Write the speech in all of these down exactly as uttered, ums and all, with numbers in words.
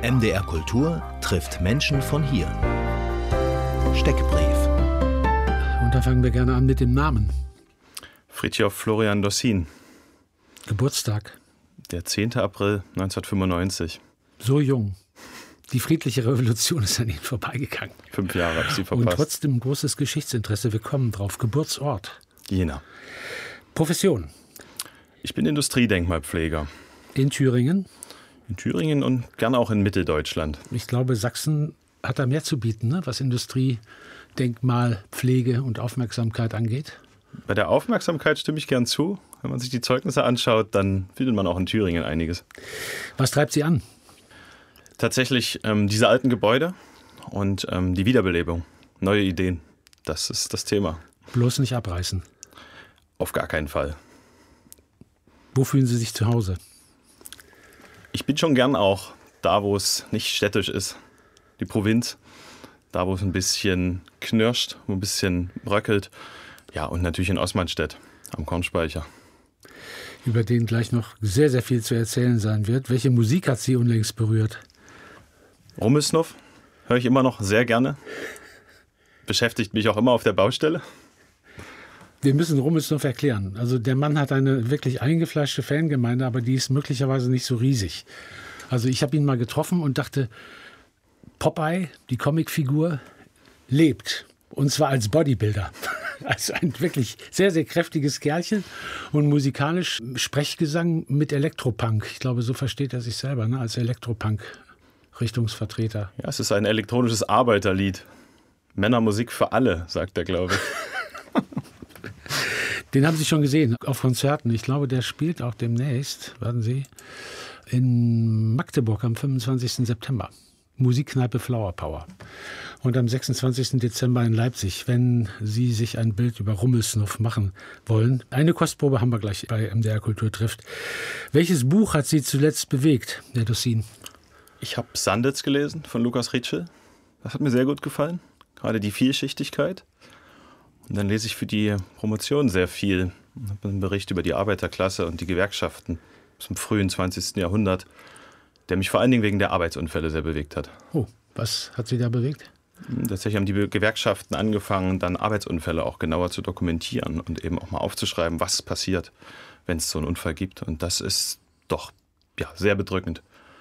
M D R Kultur trifft Menschen von hier. Steckbrief. Und da fangen wir gerne an mit dem Namen. Fridtjof Florian Dossin. Geburtstag. Der zehnten April neunzehnhundertfünfundneunzig. So jung. Die friedliche Revolution ist an Ihnen vorbeigegangen. Fünf Jahre habe ich sie verpasst. Und trotzdem großes Geschichtsinteresse. Wir kommen drauf. Geburtsort. Jena. Profession. Ich bin Industriedenkmalpfleger. In Thüringen. In Thüringen und gerne auch in Mitteldeutschland. Ich glaube, Sachsen hat da mehr zu bieten, ne? Was Industrie, Denkmal, Pflege und Aufmerksamkeit angeht. Bei der Aufmerksamkeit stimme ich gern zu. Wenn man sich die Zeugnisse anschaut, dann findet man auch in Thüringen einiges. Was treibt Sie an? Tatsächlich ähm, diese alten Gebäude und ähm, die Wiederbelebung. Neue Ideen. Das ist das Thema. Bloß nicht abreißen. Auf gar keinen Fall. Wo fühlen Sie sich zu Hause? Ich bin schon gern auch da, wo es nicht städtisch ist. Die Provinz. Da, wo es ein bisschen knirscht, wo ein bisschen bröckelt. Ja, und natürlich in Osmanstedt am Kornspeicher. Über den gleich noch sehr, sehr viel zu erzählen sein wird. Welche Musik hat Sie unlängst berührt? Rummelsnuff höre ich immer noch sehr gerne. Beschäftigt mich auch immer auf der Baustelle. Wir müssen Rummelsnuff erklären. Also der Mann hat eine wirklich eingefleischte Fangemeinde, aber die ist möglicherweise nicht so riesig. Also ich habe ihn mal getroffen und dachte, Popeye, die Comicfigur, lebt. Und zwar als Bodybuilder. Also ein wirklich sehr, sehr kräftiges Kerlchen und musikalisch Sprechgesang mit Elektropunk. Ich glaube, so versteht er sich selber, ne? Als Elektropunk-Richtungsvertreter. Ja, es ist ein elektronisches Arbeiterlied. Männermusik für alle, sagt er, glaube ich. Den haben Sie schon gesehen auf Konzerten. Ich glaube, der spielt auch demnächst, warten Sie, in Magdeburg am fünfundzwanzigsten September. Musikkneipe Flower Power. Und am sechsundzwanzigsten Dezember in Leipzig, wenn Sie sich ein Bild über Rummelsnuff machen wollen. Eine Kostprobe haben wir gleich bei M D R Kultur trifft. Welches Buch hat Sie zuletzt bewegt, Herr Dossin? Ich habe Sanditz gelesen von Lukas Ritschl. Das hat mir sehr gut gefallen. Gerade die Vielschichtigkeit. Und dann lese ich für die Promotion sehr viel. Ich habe einen Bericht über die Arbeiterklasse und die Gewerkschaften aus dem frühen zwanzigsten Jahrhundert, der mich vor allen Dingen wegen der Arbeitsunfälle sehr bewegt hat. Oh, was hat Sie da bewegt? Tatsächlich haben die Gewerkschaften angefangen, dann Arbeitsunfälle auch genauer zu dokumentieren und eben auch mal aufzuschreiben, was passiert, wenn es so einen Unfall gibt. Und das ist doch ja, sehr bedrückend.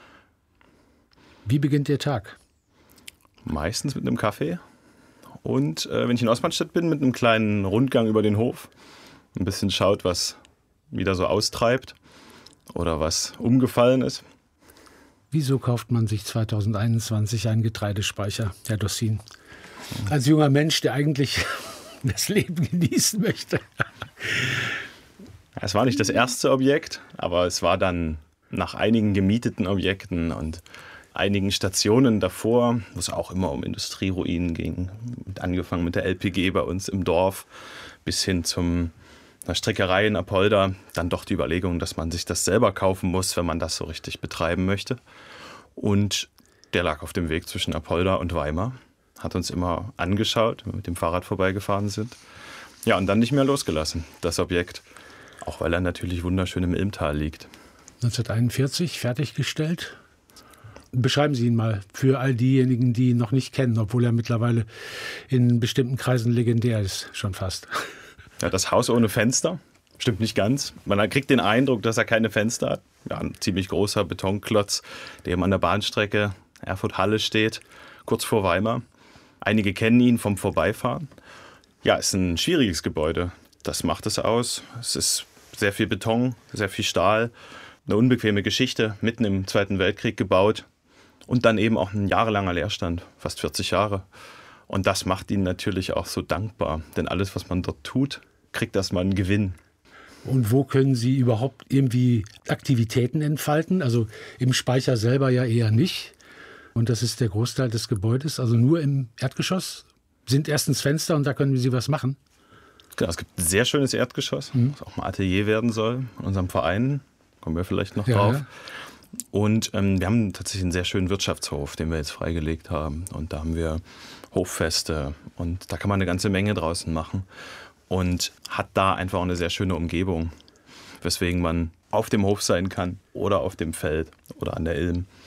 Wie beginnt Ihr Tag? Meistens mit einem Kaffee. Und äh, wenn ich in Osmanstedt bin, mit einem kleinen Rundgang über den Hof. Ein bisschen schaut, was wieder so austreibt oder was umgefallen ist. Wieso kauft man sich zweitausendeinundzwanzig einen Getreidespeicher, Herr Dossin? Als junger Mensch, der eigentlich das Leben genießen möchte. Es war nicht das erste Objekt, aber es war dann nach einigen gemieteten Objekten und einigen Stationen davor, wo es auch immer um Industrieruinen ging, angefangen mit der L P G bei uns im Dorf bis hin zum einer Strickerei in Apolda, dann doch die Überlegung, dass man sich das selber kaufen muss, wenn man das so richtig betreiben möchte. Und der lag auf dem Weg zwischen Apolda und Weimar, hat uns immer angeschaut, wenn wir mit dem Fahrrad vorbeigefahren sind. Ja, und dann nicht mehr losgelassen, das Objekt, auch weil er natürlich wunderschön im Ilmtal liegt. neunzehnhunderteinundvierzig fertiggestellt. Beschreiben Sie ihn mal für all diejenigen, die ihn noch nicht kennen, obwohl er mittlerweile in bestimmten Kreisen legendär ist, schon fast. Ja, das Haus ohne Fenster, stimmt nicht ganz. Man kriegt den Eindruck, dass er keine Fenster hat. Ja, ein ziemlich großer Betonklotz, der eben an der Bahnstrecke Erfurt-Halle steht, kurz vor Weimar. Einige kennen ihn vom Vorbeifahren. Ja, es ist ein schwieriges Gebäude. Das macht es aus. Es ist sehr viel Beton, sehr viel Stahl. Eine unbequeme Geschichte, mitten im Zweiten Weltkrieg gebaut. Und dann eben auch ein jahrelanger Leerstand, fast vierzig Jahre. Und das macht ihn natürlich auch so dankbar. Denn alles, was man dort tut, kriegt erstmal einen Gewinn. Und wo können Sie überhaupt irgendwie Aktivitäten entfalten? Also im Speicher selber ja eher nicht. Und das ist der Großteil des Gebäudes. Also nur im Erdgeschoss sind erstens Fenster und da können Sie was machen. Genau, es gibt ein sehr schönes Erdgeschoss, mhm. das auch ein Atelier werden soll in unserem Verein. Kommen wir vielleicht noch ja, drauf. Ja. Und ähm, wir haben tatsächlich einen sehr schönen Wirtschaftshof, den wir jetzt freigelegt haben. Und da haben wir Hoffeste und da kann man eine ganze Menge draußen machen. Und hat da einfach auch eine sehr schöne Umgebung, weswegen man auf dem Hof sein kann oder auf dem Feld oder an der Ilm.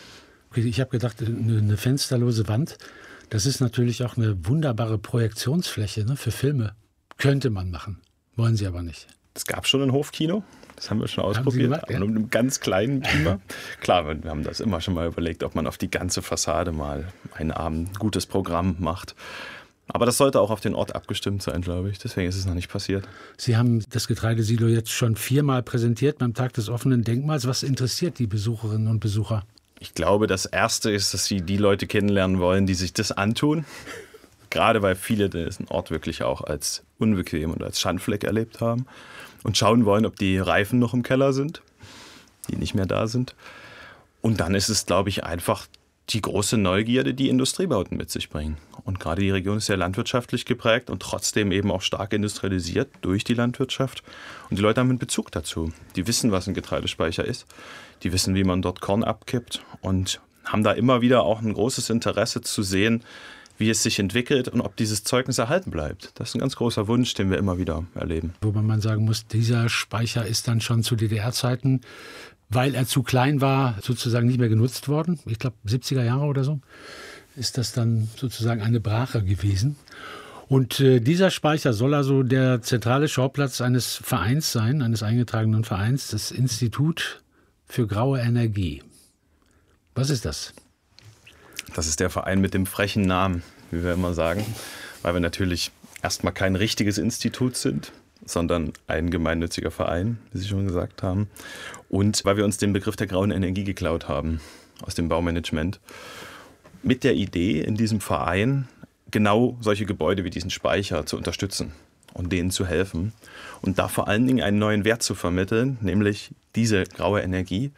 Ich habe gedacht, eine, eine fensterlose Wand, das ist natürlich auch eine wunderbare Projektionsfläche, ne, für Filme. Könnte man machen, wollen sie aber nicht. Es gab schon ein Hofkino, das haben wir schon ausprobiert, gemacht, ja? aber nur mit einem ganz kleinen Beamer. Klar, wir haben das immer schon mal überlegt, ob man auf die ganze Fassade mal einen Abend ein gutes Programm macht. Aber das sollte auch auf den Ort abgestimmt sein, glaube ich. Deswegen ist es noch nicht passiert. Sie haben das Getreidesilo jetzt schon viermal präsentiert beim Tag des offenen Denkmals. Was interessiert die Besucherinnen und Besucher? Ich glaube, das Erste ist, dass sie die Leute kennenlernen wollen, die sich das antun. Gerade weil viele diesen Ort wirklich auch als unbequem und als Schandfleck erlebt haben. Und schauen wollen, ob die Reifen noch im Keller sind, die nicht mehr da sind. Und dann ist es, glaube ich, einfach die große Neugierde, die Industriebauten mit sich bringen. Und gerade die Region ist sehr landwirtschaftlich geprägt und trotzdem eben auch stark industrialisiert durch die Landwirtschaft. Und die Leute haben einen Bezug dazu. Die wissen, was ein Getreidespeicher ist. Die wissen, wie man dort Korn abkippt und haben da immer wieder auch ein großes Interesse zu sehen, wie es sich entwickelt und ob dieses Zeugnis erhalten bleibt. Das ist ein ganz großer Wunsch, den wir immer wieder erleben. Wobei man sagen muss, dieser Speicher ist dann schon zu D D R-Zeiten, weil er zu klein war, sozusagen nicht mehr genutzt worden. Ich glaube, siebziger Jahre oder so ist das dann sozusagen eine Brache gewesen. Und äh, dieser Speicher soll also der zentrale Schauplatz eines Vereins sein, eines eingetragenen Vereins, das Institut für graue Energie. Was ist das? Das ist der Verein mit dem frechen Namen, wie wir immer sagen, weil wir natürlich erstmal kein richtiges Institut sind, sondern ein gemeinnütziger Verein, wie Sie schon gesagt haben. Und weil wir uns den Begriff der grauen Energie geklaut haben aus dem Baumanagement. Mit der Idee, in diesem Verein genau solche Gebäude wie diesen Speicher zu unterstützen und denen zu helfen. Und da vor allen Dingen einen neuen Wert zu vermitteln, nämlich diese graue Energie,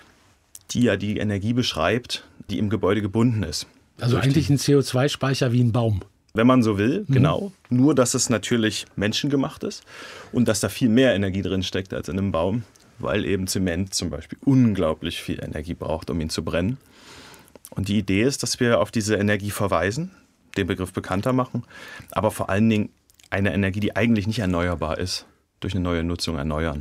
die ja die Energie beschreibt, die im Gebäude gebunden ist. Also eigentlich ein C O zwei Speicher wie ein Baum. Wenn man so will, mhm. genau. Nur, dass es natürlich menschengemacht ist und dass da viel mehr Energie drin steckt als in einem Baum, weil eben Zement zum Beispiel unglaublich viel Energie braucht, um ihn zu brennen. Und die Idee ist, dass wir auf diese Energie verweisen, den Begriff bekannter machen, aber vor allen Dingen eine Energie, die eigentlich nicht erneuerbar ist, durch eine neue Nutzung erneuern.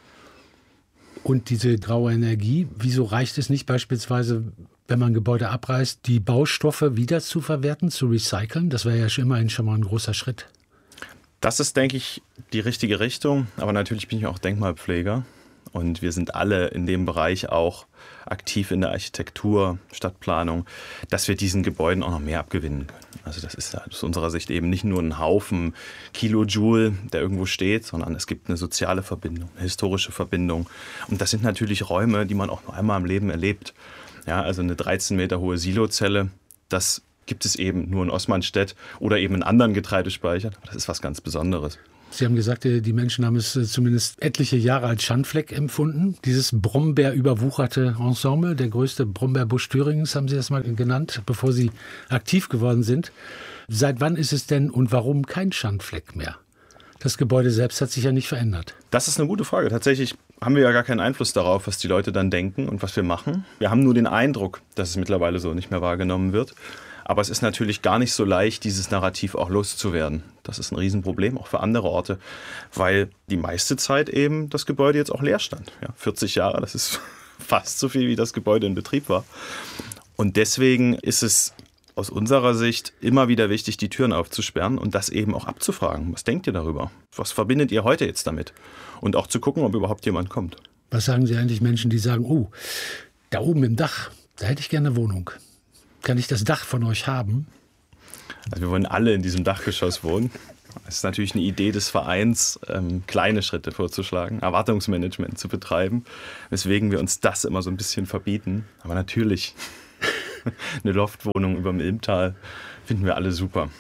Und diese graue Energie, wieso reicht es nicht beispielsweise, wenn man Gebäude abreißt, die Baustoffe wieder zu verwerten, zu recyceln? Das wäre ja schon immerhin schon mal ein großer Schritt. Das ist, denke ich, die richtige Richtung. Aber natürlich bin ich auch Denkmalpfleger. Und wir sind alle in dem Bereich auch aktiv in der Architektur, Stadtplanung, dass wir diesen Gebäuden auch noch mehr abgewinnen können. Also das ist aus unserer Sicht eben nicht nur ein Haufen Kilojoule, der irgendwo steht, sondern es gibt eine soziale Verbindung, eine historische Verbindung. Und das sind natürlich Räume, die man auch nur einmal im Leben erlebt. Ja, also eine dreizehn Meter hohe Silozelle, das gibt es eben nur in Osmanstedt oder eben in anderen Getreidespeichern. Das ist was ganz Besonderes. Sie haben gesagt, die Menschen haben es zumindest etliche Jahre als Schandfleck empfunden. Dieses Brombeer-überwucherte Ensemble, der größte Brombeerbusch Thüringens, haben Sie das mal genannt, bevor Sie aktiv geworden sind. Seit wann ist es denn und warum kein Schandfleck mehr? Das Gebäude selbst hat sich ja nicht verändert. Das ist eine gute Frage. Tatsächlich haben wir ja gar keinen Einfluss darauf, was die Leute dann denken und was wir machen. Wir haben nur den Eindruck, dass es mittlerweile so nicht mehr wahrgenommen wird. Aber es ist natürlich gar nicht so leicht, dieses Narrativ auch loszuwerden. Das ist ein Riesenproblem, auch für andere Orte, weil die meiste Zeit eben das Gebäude jetzt auch leer stand. Ja, vierzig Jahre, das ist fast so viel, wie das Gebäude in Betrieb war. Und deswegen ist es aus unserer Sicht immer wieder wichtig, die Türen aufzusperren und das eben auch abzufragen. Was denkt ihr darüber? Was verbindet ihr heute jetzt damit? Und auch zu gucken, ob überhaupt jemand kommt. Was sagen Sie eigentlich Menschen, die sagen, oh, da oben im Dach, da hätte ich gerne eine Wohnung. Kann ich das Dach von euch haben? Also wir wollen alle in diesem Dachgeschoss wohnen. Es ist natürlich eine Idee des Vereins, ähm, kleine Schritte vorzuschlagen, Erwartungsmanagement zu betreiben, weswegen wir uns das immer so ein bisschen verbieten. Aber natürlich, eine Loftwohnung über dem Ilmtal finden wir alle super.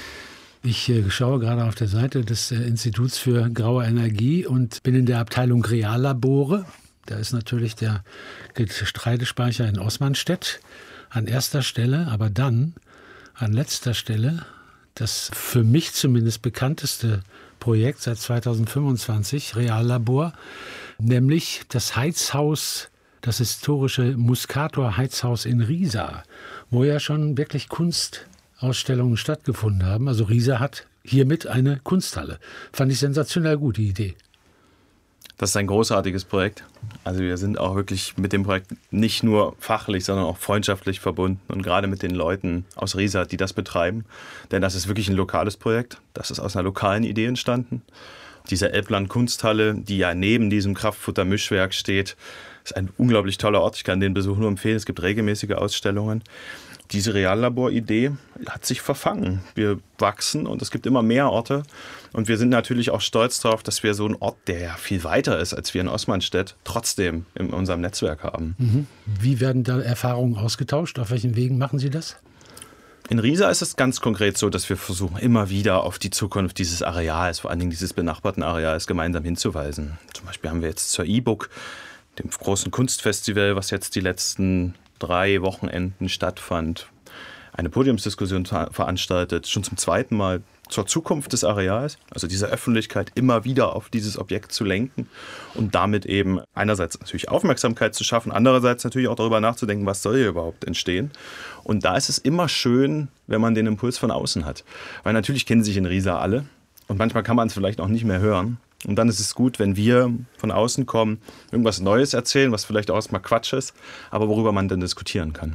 Ich äh, schaue gerade auf der Seite des äh, Instituts für graue Energie und bin in der Abteilung Reallabore. Da ist natürlich der Getreidespeicher in Osmanstedt an erster Stelle, aber dann an letzter Stelle das für mich zumindest bekannteste Projekt seit zweitausendfünfundzwanzig, Reallabor, nämlich das Heizhaus, das historische Muscator-Heizhaus in Riesa, wo ja schon wirklich Kunstausstellungen stattgefunden haben. Also Riesa hat hiermit eine Kunsthalle. Fand ich sensationell gut, die Idee. Das ist ein großartiges Projekt. Also wir sind auch wirklich mit dem Projekt nicht nur fachlich, sondern auch freundschaftlich verbunden. Und gerade mit den Leuten aus Riesa, die das betreiben. Denn das ist wirklich ein lokales Projekt. Das ist aus einer lokalen Idee entstanden. Diese Elbland-Kunsthalle, die ja neben diesem Kraftfutter-Mischwerk steht, ist ein unglaublich toller Ort. Ich kann den Besuch nur empfehlen. Es gibt regelmäßige Ausstellungen. Diese Reallabor-Idee hat sich verfangen. Wir wachsen und es gibt immer mehr Orte. Und wir sind natürlich auch stolz darauf, dass wir so einen Ort, der ja viel weiter ist als wir in Osmanstedt, trotzdem in unserem Netzwerk haben. Mhm. Wie werden da Erfahrungen ausgetauscht? Auf welchen Wegen machen Sie das? In Riesa ist es ganz konkret so, dass wir versuchen, immer wieder auf die Zukunft dieses Areals, vor allen Dingen dieses benachbarten Areals, gemeinsam hinzuweisen. Zum Beispiel haben wir jetzt zur E-Book, dem großen Kunstfestival, was jetzt die letzten drei Wochenenden stattfand, eine Podiumsdiskussion veranstaltet, schon zum zweiten Mal zur Zukunft des Areals, also diese Öffentlichkeit immer wieder auf dieses Objekt zu lenken und damit eben einerseits natürlich Aufmerksamkeit zu schaffen, andererseits natürlich auch darüber nachzudenken, was soll hier überhaupt entstehen. Und da ist es immer schön, wenn man den Impuls von außen hat, weil natürlich kennen sich in Riesa alle und manchmal kann man es vielleicht auch nicht mehr hören. Und dann ist es gut, wenn wir von außen kommen, irgendwas Neues erzählen, was vielleicht auch erstmal Quatsch ist, aber worüber man dann diskutieren kann.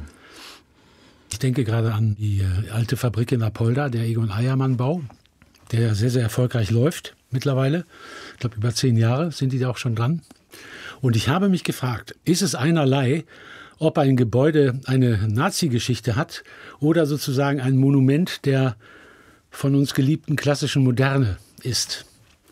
Ich denke gerade an die äh, alte Fabrik in Apolda, der Egon Eiermann-Bau, der sehr, sehr erfolgreich läuft mittlerweile. Ich glaube, über zehn Jahre sind die da auch schon dran. Und ich habe mich gefragt, ist es einerlei, ob ein Gebäude eine Nazi-Geschichte hat oder sozusagen ein Monument der von uns geliebten klassischen Moderne ist,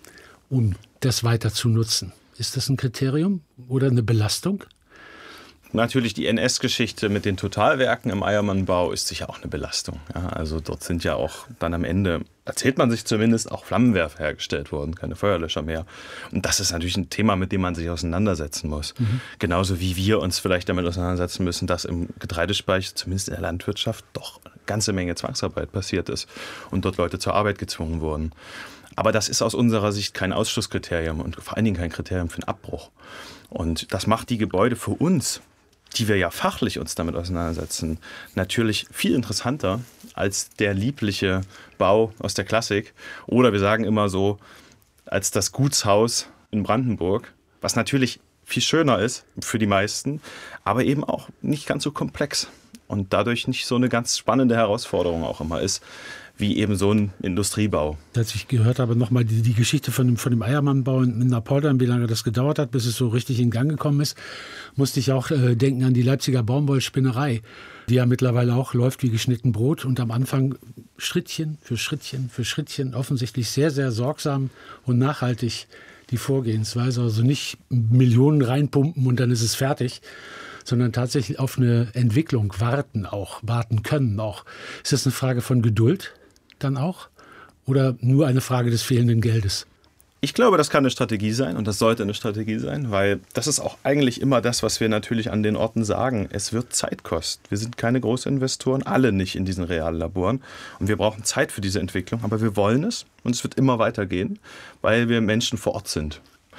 um das weiter zu nutzen? Ist das ein Kriterium oder eine Belastung? Natürlich die N S-Geschichte mit den Totalwerken im Eiermann-Bau ist sicher auch eine Belastung. Ja, also dort sind ja auch dann am Ende, erzählt man sich zumindest, auch Flammenwerfer hergestellt worden, keine Feuerlöscher mehr. Und das ist natürlich ein Thema, mit dem man sich auseinandersetzen muss. Mhm. Genauso wie wir uns vielleicht damit auseinandersetzen müssen, dass im Getreidespeicher, zumindest in der Landwirtschaft, doch eine ganze Menge Zwangsarbeit passiert ist und dort Leute zur Arbeit gezwungen wurden. Aber das ist aus unserer Sicht kein Ausschlusskriterium und vor allen Dingen kein Kriterium für einen Abbruch. Und das macht die Gebäude für uns, die wir ja fachlich uns damit auseinandersetzen, natürlich viel interessanter als der liebliche Bau aus der Klassik. Oder wir sagen immer so, als das Gutshaus in Brandenburg, was natürlich viel schöner ist für die meisten, aber eben auch nicht ganz so komplex und dadurch nicht so eine ganz spannende Herausforderung auch immer ist, wie eben so ein Industriebau. Als ich gehört habe, nochmal die, die Geschichte von dem, von dem Eiermann-Bau in, in Apolda, wie lange das gedauert hat, bis es so richtig in Gang gekommen ist, musste ich auch äh, denken an die Leipziger Baumwollspinnerei, die ja mittlerweile auch läuft wie geschnitten Brot und am Anfang Schrittchen für Schrittchen für Schrittchen offensichtlich sehr, sehr sorgsam und nachhaltig die Vorgehensweise. Also nicht Millionen reinpumpen und dann ist es fertig, sondern tatsächlich auf eine Entwicklung warten auch, warten können auch. Ist das eine Frage von Geduld dann auch oder nur eine Frage des fehlenden Geldes? Ich glaube, das kann eine Strategie sein und das sollte eine Strategie sein, weil das ist auch eigentlich immer das, was wir natürlich an den Orten sagen. Es wird Zeit kosten. Wir sind keine Großinvestoren, alle nicht in diesen Reallaboren und wir brauchen Zeit für diese Entwicklung, aber wir wollen es und es wird immer weitergehen, weil wir Menschen vor Ort sind.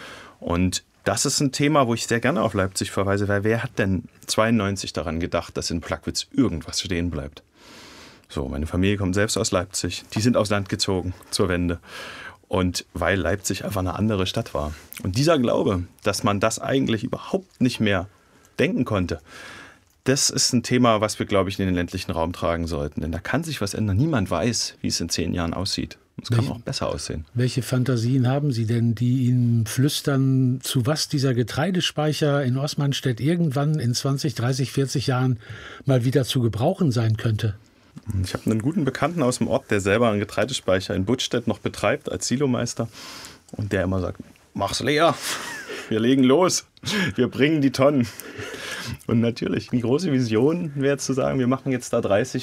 Und das ist ein Thema, wo ich sehr gerne auf Leipzig verweise, weil wer hat denn zweiundneunzig daran gedacht, dass in Plagwitz irgendwas stehen bleibt? So, meine Familie kommt selbst aus Leipzig. Die sind aufs Land gezogen zur Wende. Und weil Leipzig einfach eine andere Stadt war. Und dieser Glaube, dass man das eigentlich überhaupt nicht mehr denken konnte, das ist ein Thema, was wir, glaube ich, in den ländlichen Raum tragen sollten. Denn da kann sich was ändern. Niemand weiß, wie es in zehn Jahren aussieht. Es kann auch besser aussehen. Welche Fantasien haben Sie denn, die Ihnen flüstern, zu was dieser Getreidespeicher in Osmanstedt irgendwann in zwanzig, dreißig, vierzig Jahren mal wieder zu gebrauchen sein könnte? Ich habe einen guten Bekannten aus dem Ort, der selber einen Getreidespeicher in Buttstedt noch betreibt als Silomeister und der immer sagt, mach's leer, wir legen los, wir bringen die Tonnen. Und natürlich, die große Vision wäre zu sagen, wir machen jetzt da dreißig